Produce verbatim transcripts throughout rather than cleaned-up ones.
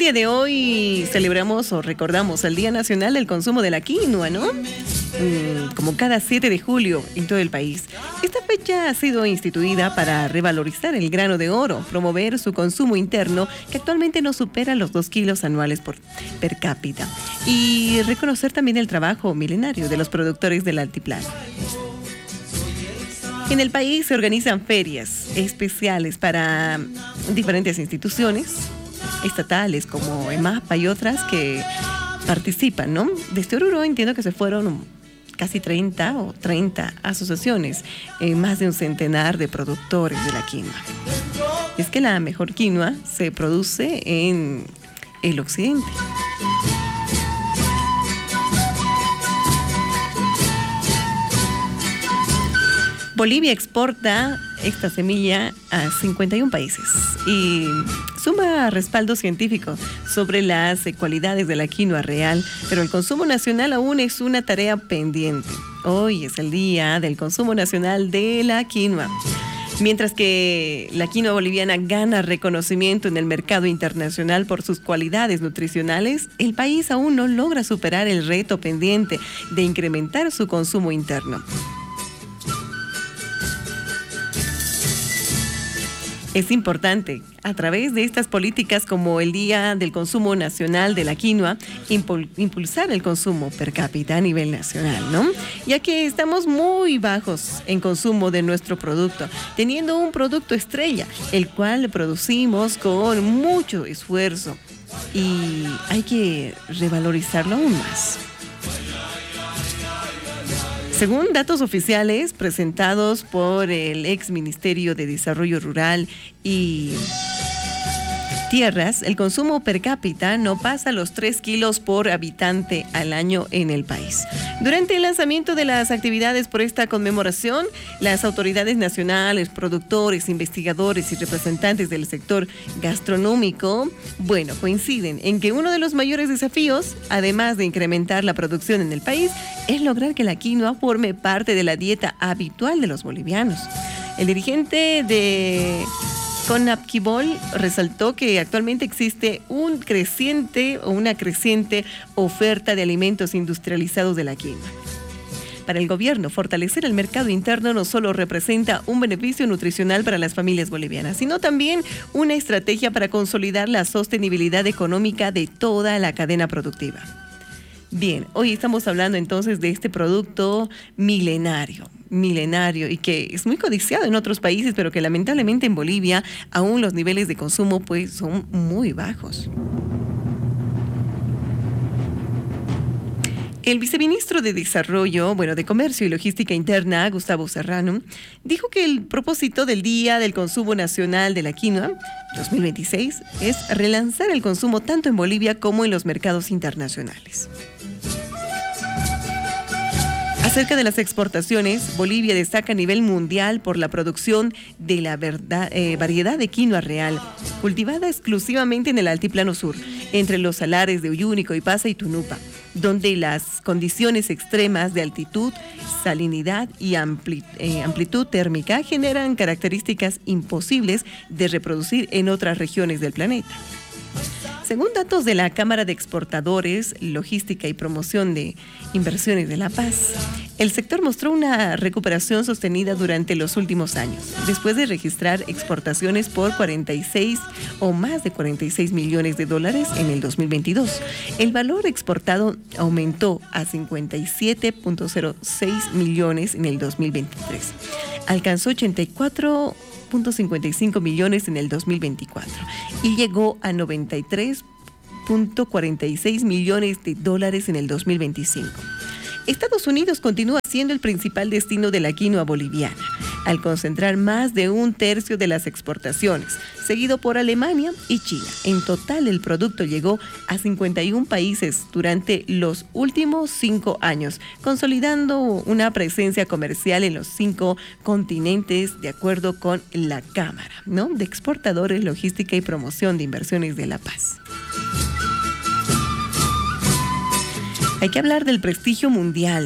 día de hoy celebramos o recordamos el Día Nacional del Consumo de la Quinoa, ¿no? Mm, como cada siete de julio en todo el país. Esta fecha ha sido instituida para revalorizar el grano de oro, promover su consumo interno, que actualmente no supera los dos kilos anuales por per cápita, y reconocer también el trabajo milenario de los productores del altiplano. En el país se organizan ferias especiales para diferentes instituciones estatales como EMAPA y otras que participan, ¿no? Desde Oruro entiendo que se fueron casi treinta o treinta asociaciones, eh, más de un centenar de productores de la quinoa. Es que la mejor quinoa se produce en el occidente. Bolivia exporta esta semilla a cincuenta y un países y suma respaldo científico sobre las cualidades de la quinoa real, pero el consumo nacional aún es una tarea pendiente. Hoy es el Día del Consumo Nacional de la Quinoa. Mientras que la quinoa boliviana gana reconocimiento en el mercado internacional por sus cualidades nutricionales, el país aún no logra superar el reto pendiente de incrementar su consumo interno. Es importante, a través de estas políticas como el Día del Consumo Nacional de la Quinoa, impul- impulsar el consumo per cápita a nivel nacional, ¿no? Ya que estamos muy bajos en consumo de nuestro producto, teniendo un producto estrella, el cual producimos con mucho esfuerzo y hay que revalorizarlo aún más. Según datos oficiales presentados por el ex Ministerio de Desarrollo Rural y Tierras, el consumo per cápita no pasa los tres kilos por habitante al año en el país. Durante el lanzamiento de las actividades por esta conmemoración, las autoridades nacionales, productores, investigadores y representantes del sector gastronómico, bueno, coinciden en que uno de los mayores desafíos, además de incrementar la producción en el país, es lograr que la quinoa forme parte de la dieta habitual de los bolivianos. El dirigente de CONAPQUIBOL resaltó que actualmente existe un creciente o una creciente oferta de alimentos industrializados de la quinoa. Para el gobierno, fortalecer el mercado interno no solo representa un beneficio nutricional para las familias bolivianas, sino también una estrategia para consolidar la sostenibilidad económica de toda la cadena productiva. Bien, hoy estamos hablando entonces de este producto milenario, milenario y que es muy codiciado en otros países, pero que lamentablemente en Bolivia aún los niveles de consumo pues son muy bajos. El viceministro de Desarrollo, bueno, de Comercio y Logística Interna, Gustavo Serrano, dijo que el propósito del Día del Consumo Nacional de la Quinoa dos mil veintiséis es relanzar el consumo tanto en Bolivia como en los mercados internacionales. Acerca de las exportaciones, Bolivia destaca a nivel mundial por la producción de la verdad, eh, variedad de quinoa real, cultivada exclusivamente en el altiplano sur, entre los salares de Uyuni, Coipasa y Tunupa, donde las condiciones extremas de altitud, salinidad y ampli, eh, amplitud térmica generan características imposibles de reproducir en otras regiones del planeta. Según datos de la Cámara de Exportadores, Logística y Promoción de Inversiones de La Paz, el sector mostró una recuperación sostenida durante los últimos años, después de registrar exportaciones por cuarenta y seis o más de cuarenta y seis millones de dólares en el dos mil veintidós. El valor exportado aumentó a cincuenta y siete punto cero seis millones en el dos mil veintitrés. Alcanzó ochenta y cuatro punto cincuenta y cinco millones en el dos mil veinticuatro y llegó a noventa y tres punto cuarenta y seis millones de dólares en el dos mil veinticinco. Estados Unidos continúa siendo el principal destino de la quinoa boliviana, al concentrar más de un tercio de las exportaciones, seguido por Alemania y China. En total, el producto llegó a cincuenta y un países durante los últimos cinco años, consolidando una presencia comercial en los cinco continentes, de acuerdo con la Cámara, ¿no?, de Exportadores, Logística y Promoción de Inversiones de La Paz. Hay que hablar del prestigio mundial.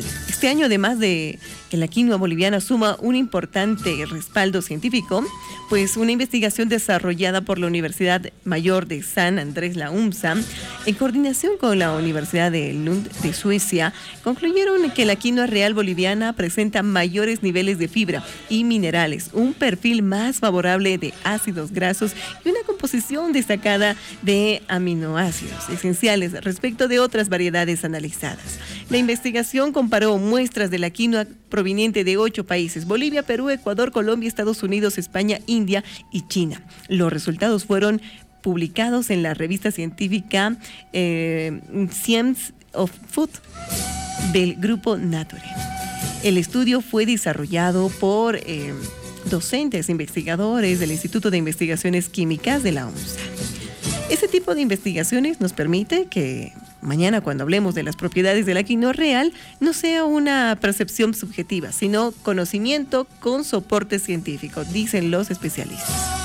Este año, además de que la quinoa boliviana suma un importante respaldo científico, pues una investigación desarrollada por la Universidad Mayor de San Andrés, la UMSA, en coordinación con la Universidad de Lund de Suecia, concluyeron que la quinoa real boliviana presenta mayores niveles de fibra y minerales, un perfil más favorable de ácidos grasos y una composición destacada de aminoácidos esenciales respecto de otras variedades analizadas. La investigación comparó muestras de la quinoa proveniente de ocho países: Bolivia, Perú, Ecuador, Colombia, Estados Unidos, España, India y China. Los resultados fueron publicados en la revista científica eh, Science of Food del grupo Nature. El estudio fue desarrollado por eh, docentes investigadores del Instituto de Investigaciones Químicas de la UMSA. Este tipo de investigaciones nos permite que mañana, cuando hablemos de las propiedades de la quinoa real, no sea una percepción subjetiva, sino conocimiento con soporte científico, dicen los especialistas.